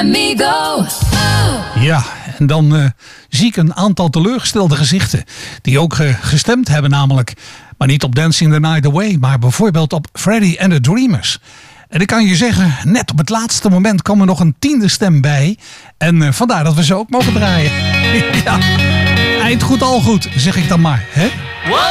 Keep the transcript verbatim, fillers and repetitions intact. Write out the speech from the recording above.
let me go. Oh. Ja, en dan uh, zie ik een aantal teleurgestelde gezichten. Die ook uh, gestemd hebben namelijk. Maar niet op Dancing the Night Away. Maar bijvoorbeeld op Freddie and the Dreamers. En ik kan je zeggen, net op het laatste moment kwam er nog een tiende stem bij. En uh, vandaar dat we ze ook mogen draaien. Ja, eind goed al goed, zeg ik dan maar, hè?